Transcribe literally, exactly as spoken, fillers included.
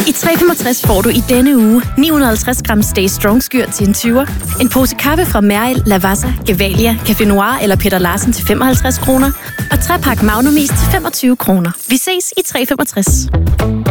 I tre komma femogtres får du i denne uge ni hundrede og halvtreds gram Stay Strong Skyr til en tyver, en pose kaffe fra Mæril, Lavazza, Gevalia, Café Noir eller Peter Larsen til femoghalvtreds kroner, og tre pakke Magnumis til femogtyve kroner. Vi ses i tre komma femogtres.